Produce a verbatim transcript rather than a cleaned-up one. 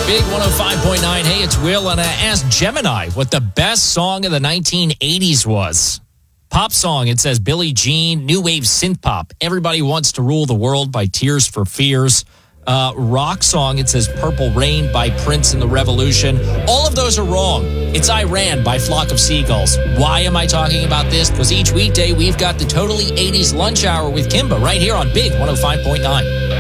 Big one oh five point nine. Hey, it's Will, and I asked Gemini what the best song of the nineteen eighties was. Pop song, it says Billie Jean. New wave synth pop, Everybody Wants to Rule the World by Tears for Fears. Uh, rock song, it says Purple Rain by Prince and the Revolution. All of those are wrong. It's Iran by Flock of Seagulls. Why am I talking about this? Because each weekday we've got the Totally eighties Lunch Hour with Kimba right here on Big one oh five point nine.